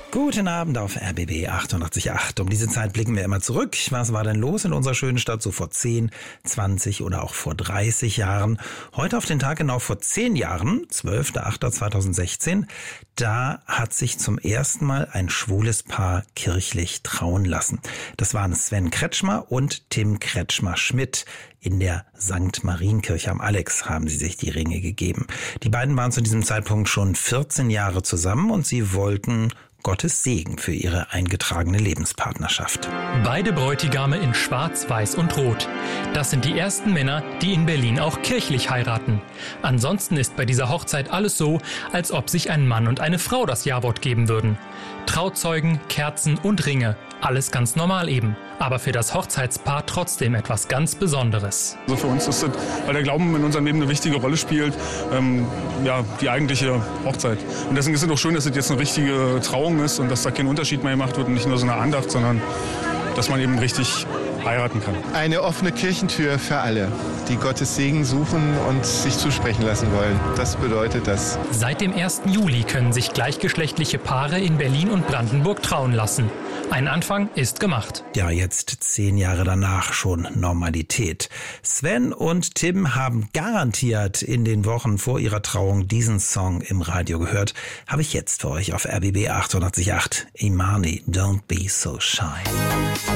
Guten Abend auf RBB 88.8. Um diese Zeit blicken wir immer zurück. Was war denn los in unserer schönen Stadt so vor 10, 20 oder auch vor 30 Jahren? Heute auf den Tag genau vor 10 Jahren, 12.08.2016, da hat sich zum ersten Mal ein schwules Paar kirchlich trauen lassen. Das waren Sven Kretschmer und Tim Kretschmer-Schmidt. In der St. Marienkirche am Alex haben sie sich die Ringe gegeben. Die beiden waren zu diesem Zeitpunkt schon 14 Jahre zusammen und sie wollten Gottes Segen für ihre eingetragene Lebenspartnerschaft. Beide Bräutigame in Schwarz, Weiß und Rot. Das sind die ersten Männer, die in Berlin auch kirchlich heiraten. Ansonsten ist bei dieser Hochzeit alles so, als ob sich ein Mann und eine Frau das Ja-Wort geben würden. Trauzeugen, Kerzen und Ringe. Alles ganz normal eben. Aber für das Hochzeitspaar trotzdem etwas ganz Besonderes. Also für uns ist das, weil der Glauben in unserem Leben eine wichtige Rolle spielt, die eigentliche Hochzeit. Und deswegen ist es auch schön, dass es jetzt eine richtige Trauung ist und dass da kein Unterschied mehr gemacht wird und nicht nur so eine Andacht, sondern dass man eben richtig heiraten kann. Eine offene Kirchentür für alle, die Gottes Segen suchen und sich zusprechen lassen wollen. Das bedeutet das. Seit dem 1. Juli können sich gleichgeschlechtliche Paare in Berlin und Brandenburg trauen lassen. Ein Anfang ist gemacht. Ja, jetzt 10 Jahre danach schon Normalität. Sven und Tim haben garantiert in den Wochen vor ihrer Trauung diesen Song im Radio gehört. Habe ich jetzt für euch auf RBB 88.8. Imani, Don't Be So Shy.